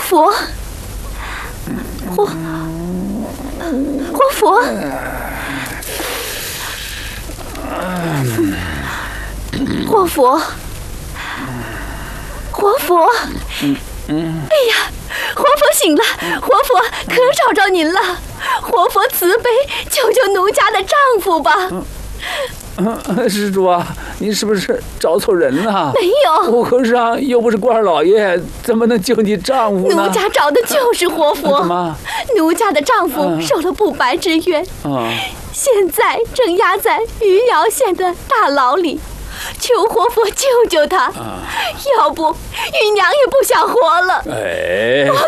佛，活佛，活佛，活佛。哎呀，活佛醒了，活佛可找着您了，活佛慈悲，救救奴家的丈夫吧。 施主啊，你是不是找错人了？ 没有， 悟空上又不是官老爷，怎么能救你丈夫呢？ 奴家找的就是活佛。 怎么？ 奴家的丈夫受了不白之冤，现在正押在余姚县的大牢里，求活佛救救他，要不余娘也不想活了。 哎。